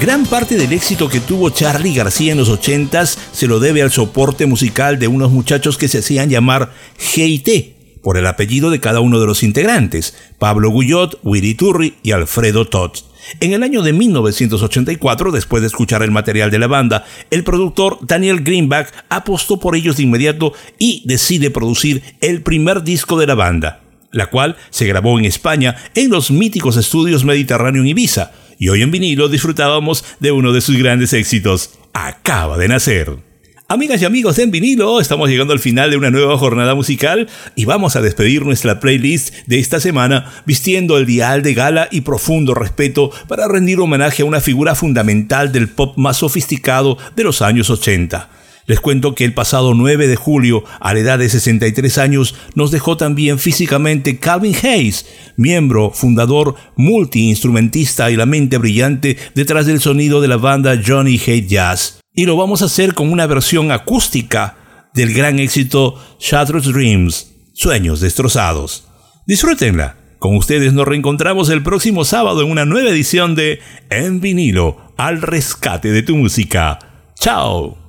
Gran parte del éxito que tuvo Charly García en los 80s se lo debe al soporte musical de unos muchachos que se hacían llamar G&T, por el apellido de cada uno de los integrantes, Pablo Guyot, Willy Turri y Alfredo Todd. En el año de 1984, después de escuchar el material de la banda, el productor Daniel Greenback apostó por ellos de inmediato y decide producir el primer disco de la banda, la cual se grabó en España en los míticos estudios Mediterráneo en Ibiza, y hoy en vinilo disfrutábamos de uno de sus grandes éxitos, Acaba de nacer. Amigas y amigos de En Vinilo, estamos llegando al final de una nueva jornada musical y vamos a despedir nuestra playlist de esta semana vistiendo el dial de gala y profundo respeto para rendir homenaje a una figura fundamental del pop más sofisticado de los años 80. Les cuento que el pasado 9 de julio, a la edad de 63 años, nos dejó también físicamente Calvin Hayes, miembro, fundador, multiinstrumentista y la mente brillante detrás del sonido de la banda Johnny Hate Jazz. Y lo vamos a hacer con una versión acústica del gran éxito Shattered Dreams, Sueños Destrozados. Disfrútenla. Con ustedes nos reencontramos el próximo sábado en una nueva edición de En Vinilo, al rescate de tu música. ¡Chao!